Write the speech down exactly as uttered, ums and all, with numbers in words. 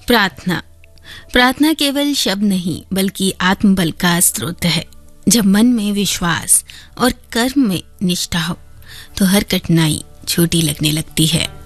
प्रार्थना प्रार्थना केवल शब्द नहीं बल्कि आत्मबल का स्रोत है। जब मन में विश्वास और कर्म में निष्ठा हो तो हर कठिनाई छोटी लगने लगती है।